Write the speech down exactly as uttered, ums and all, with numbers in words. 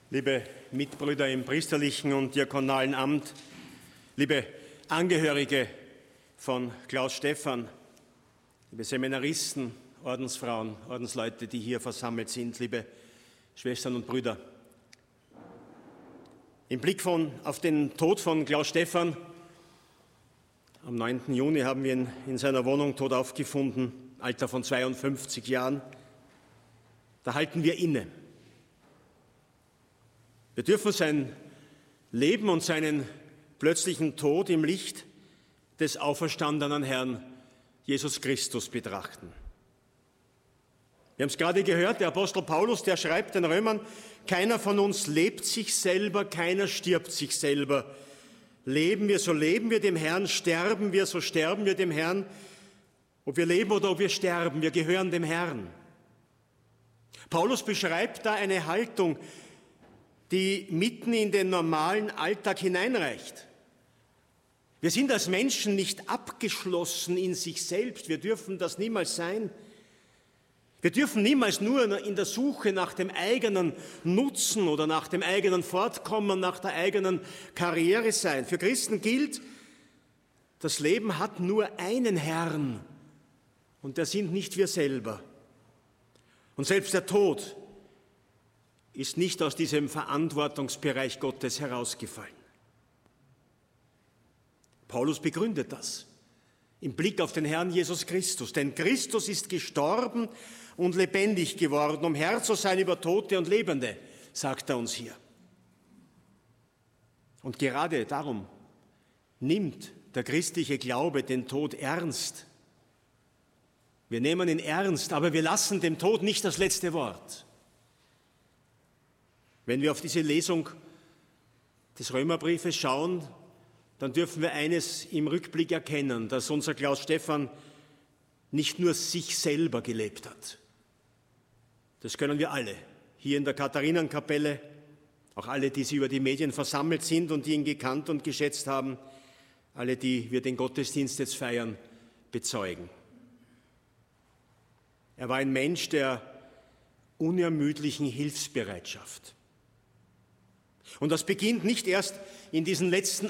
liebe Mitbrüder im priesterlichen und diakonalen Amt, liebe Angehörige von Klaus Stephan, liebe Seminaristen, Ordensfrauen, Ordensleute, die hier versammelt sind, liebe Schwestern und Brüder. Im Blick von, auf den Tod von Klaus Stephan, am neunten Juni haben wir ihn in seiner Wohnung tot aufgefunden, Alter von zweiundfünfzig Jahren, da halten wir inne. Wir dürfen sein Leben und seinen plötzlichen Tod im Licht des auferstandenen Herrn Jesus Christus betrachten. Wir haben es gerade gehört, der Apostel Paulus, der schreibt den Römern, keiner von uns lebt sich selber, keiner stirbt sich selber. Leben wir, so leben wir dem Herrn, sterben wir, so sterben wir dem Herrn. Ob wir leben oder ob wir sterben, wir gehören dem Herrn. Paulus beschreibt da eine Haltung, die mitten in den normalen Alltag hineinreicht. Wir sind als Menschen nicht abgeschlossen in sich selbst, wir dürfen das niemals sein. Wir dürfen niemals nur in der Suche nach dem eigenen Nutzen oder nach dem eigenen Fortkommen, nach der eigenen Karriere sein. Für Christen gilt, das Leben hat nur einen Herrn und der sind nicht wir selber. Und selbst der Tod ist nicht aus diesem Verantwortungsbereich Gottes herausgefallen. Paulus begründet das im Blick auf den Herrn Jesus Christus. Denn Christus ist gestorben und lebendig geworden, um Herr zu sein über Tote und Lebende, sagt er uns hier. Und gerade darum nimmt der christliche Glaube den Tod ernst. Wir nehmen ihn ernst, aber wir lassen dem Tod nicht das letzte Wort. Wenn wir auf diese Lesung des Römerbriefes schauen, dann dürfen wir eines im Rückblick erkennen, dass unser Klaus Stephan nicht nur sich selber gelebt hat. Das können wir alle, hier in der Katharinenkapelle, auch alle, die Sie über die Medien versammelt sind und die ihn gekannt und geschätzt haben, alle, die wir den Gottesdienst jetzt feiern, bezeugen. Er war ein Mensch der unermüdlichen Hilfsbereitschaft. Und das beginnt nicht erst in diesen letzten